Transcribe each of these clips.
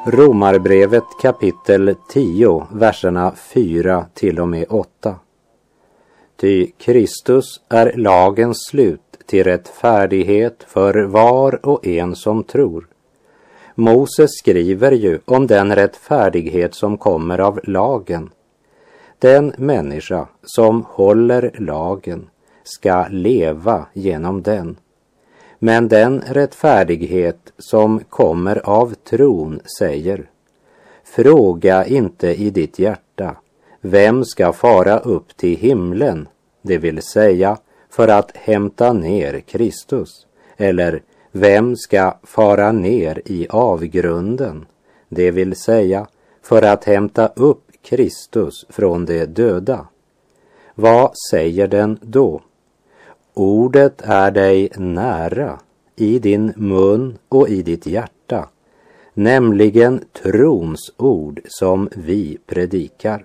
Romarbrevet kapitel 10, verserna 4 till och med 8. Ty Kristus är lagens slut till rättfärdighet för var och en som tror. Moses skriver ju om den rättfärdighet som kommer av lagen. Den människa som håller lagen ska leva genom den. Men den rättfärdighet som kommer av tron säger: fråga inte i ditt hjärta, vem ska fara upp till himlen, det vill säga för att hämta ner Kristus, eller vem ska fara ner i avgrunden, det vill säga för att hämta upp Kristus från de döda. Vad säger den då? Ordet är dig nära, i din mun och i ditt hjärta, nämligen trons ord som vi predikar.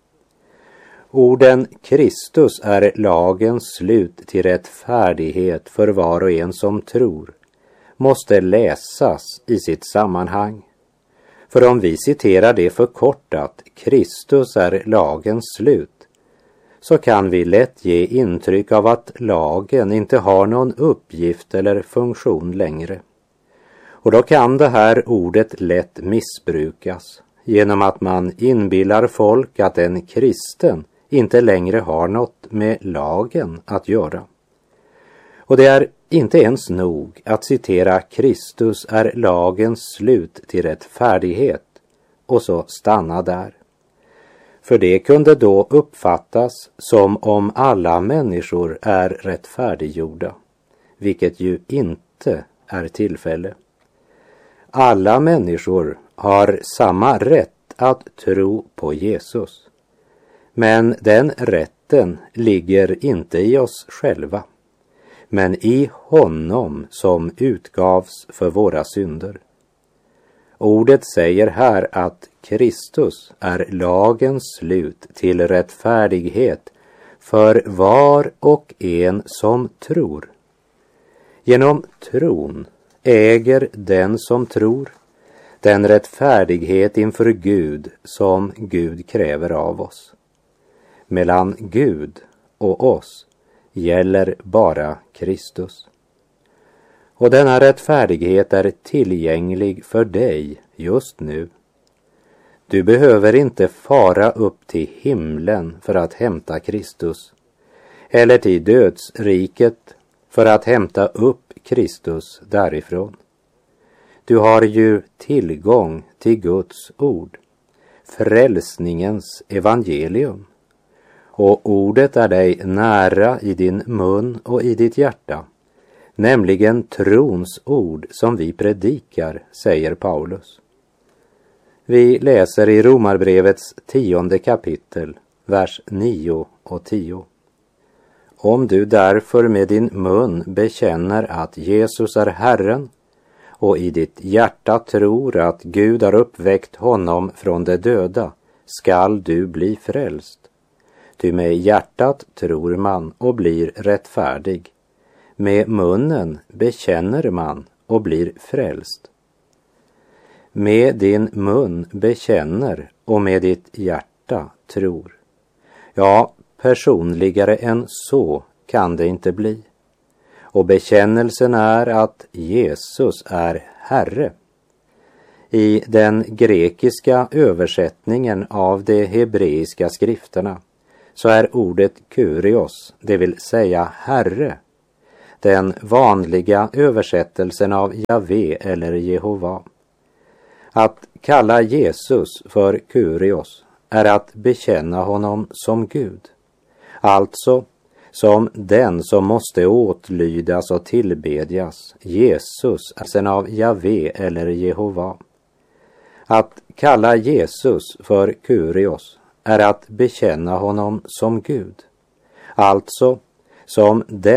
Orden Kristus är lagens slut till rättfärdighet för var och en som tror måste läsas i sitt sammanhang. För om vi citerar det förkortat, Kristus är lagens slut, så kan vi lätt ge intryck av att lagen inte har någon uppgift eller funktion längre. Och då kan det här ordet lätt missbrukas genom att man inbillar folk att en kristen inte längre har något med lagen att göra. Och det är inte ens nog att citera Kristus är lagens slut till rättfärdighet och så stanna där. För det kunde då uppfattas som om alla människor är rättfärdiggjorda, vilket ju inte är tillfälle. Alla människor har samma rätt att tro på Jesus. Men den rätten ligger inte i oss själva, men i honom som utgavs för våra synder. Ordet säger här att Kristus är lagens slut till rättfärdighet för var och en som tror. Genom tron äger den som tror den rättfärdighet inför Gud som Gud kräver av oss. Mellan Gud och oss gäller bara Kristus. Och denna rättfärdighet är tillgänglig för dig just nu. Du behöver inte fara upp till himlen för att hämta Kristus, eller till dödsriket för att hämta upp Kristus därifrån. Du har ju tillgång till Guds ord, frälsningens evangelium. Och ordet är dig nära i din mun och i ditt hjärta, nämligen trons ord som vi predikar, säger Paulus. Vi läser i Romarbrevets 10:e kapitel, vers 9 och 10. Om du därför med din mun bekänner att Jesus är Herren och i ditt hjärta tror att Gud har uppväckt honom från de döda, skall du bli frälst. Ty med hjärtat tror man och blir rättfärdig. Med munnen bekänner man och blir frälst. Med din mun bekänner och med ditt hjärta tror. Ja, personligare än så kan det inte bli. Och bekännelsen är att Jesus är Herre. I den grekiska översättningen av de hebreiska skrifterna så är ordet kurios, det vill säga Herre, den vanliga översättelsen av Javé eller Jehova. Att kalla Jesus för kurios är att bekänna honom som Gud, alltså som den som måste åtlydas och tillbedjas. Jesus är sen av Javé eller Jehova. Att kalla Jesus för kurios är att bekänna honom som Gud, alltså som den